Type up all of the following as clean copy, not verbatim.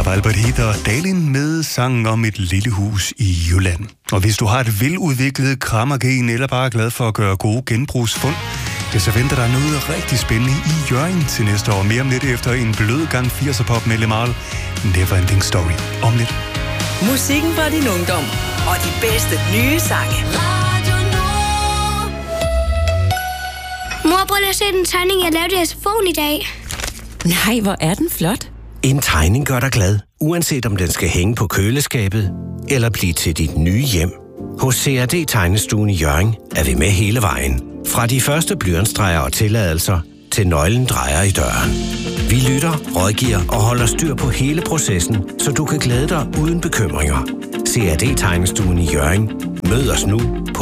var Albert Heath og Dalin med sangen om et lille hus i Jylland. Og hvis du har et veludviklet krammergen eller bare er glad for at gøre gode genbrugsfund, ja, så venter der noget rigtig spændende i Hjørring til næste år. Mere om lidt efter en blød gang 80'er pop med Lemal. Neverending Story. Om lidt. Musikken fra din ungdom og de bedste nye sange. Mor, prøv at se den tegning, jeg lavede i SFO'en i dag. Nej, hvor er den flot. En tegning gør dig glad, uanset om den skal hænge på køleskabet eller blive til dit nye hjem. Hos CRD Tegnestuen i Hjørring er vi med hele vejen. Fra de første blyantstreger og tilladelser til nøglen drejer i døren. Vi lytter, rådgiver og holder styr på hele processen, så du kan glæde dig uden bekymringer. CRD Tegnestuen i Hjørring. Mød os nu på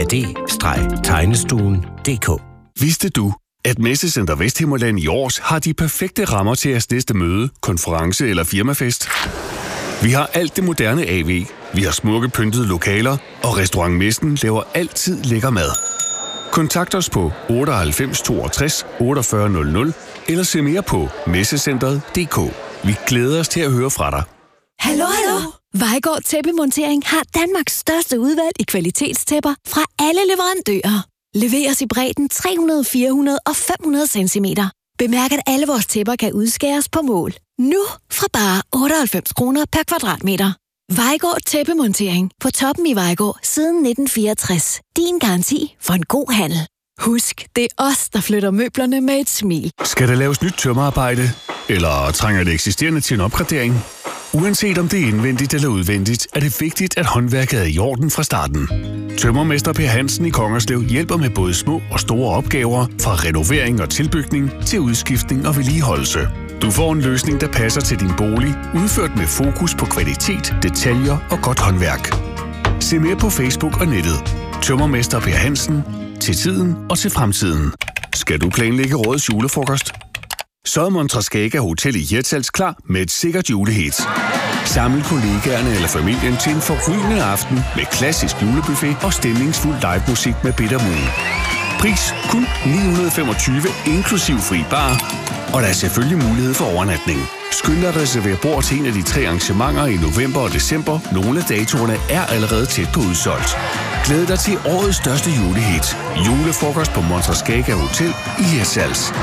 cad-tegnestuen.dk. Vidste du, at Messecenter Vesthimmerland i Aars har de perfekte rammer til jeres næste møde, konference eller firmafest? Vi har alt det moderne AV, vi har smukke pyntede lokaler, og Restaurant Messen laver altid lækker mad. Kontakt os på 98 62 48 00 eller se mere på messecentret.dk. Vi glæder os til at høre fra dig. Hallo, hallo! Vejgaard Tæppemontering har Danmarks største udvalg i kvalitetstæpper fra alle leverandører. Leveres i bredden 300, 400 og 500 cm. Bemærk, at alle vores tæpper kan udskæres på mål. Nu fra bare 98 kroner per kvadratmeter. Vejgaard Tæppemontering på Toppen i Vejgaard siden 1964. Din garanti for en god handel. Husk, det er os, der flytter møblerne med et smil. Skal der laves nyt tømmerarbejde? Eller trænger det eksisterende til en opgradering? Uanset om det er indvendigt eller udvendigt, er det vigtigt, at håndværket er i orden fra starten. Tømrermester Per Hansen i Kongerslev hjælper med både små og store opgaver, fra renovering og tilbygning til udskiftning og vedligeholdelse. Du får en løsning, der passer til din bolig, udført med fokus på kvalitet, detaljer og godt håndværk. Se mere på Facebook og nettet. Tømrermester Per Hansen. Til tiden og til fremtiden. Skal du planlægge årets julefrokost? Så er Montrascaga Hotel i Hirtshals klar med et sikkert julehit. Samle kollegaerne eller familien til en forrygende aften med klassisk julebuffet og stemningsfuld livemusik med Bitter Moon. Pris kun 925 inklusiv fri bar, og der er selvfølgelig mulighed for overnatning. Skynd dig at reservere bord til en af de 3 arrangementer i november og december. Nogle af datorerne er allerede tæt på udsolgt. Glæd dig til årets største julehit. Julefrokost på Montrascaga Hotel i Hirtshals.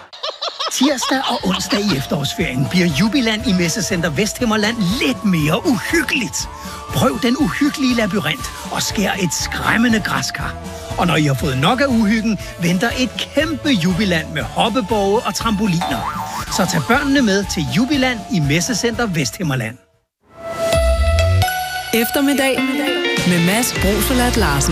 Tirsdag og onsdag i efterårsferien bliver Jubiland i Messecenter Vesthimmerland lidt mere uhyggeligt. Prøv den uhyggelige labyrint og skær et skræmmende græskar. Og når I har fået nok af uhyggen, venter et kæmpe Jubiland med hoppeborge og trampoliner. Så tag børnene med til Jubiland i Messecenter Vesthimmerland. Eftermiddag med Mads Broselat Larsen.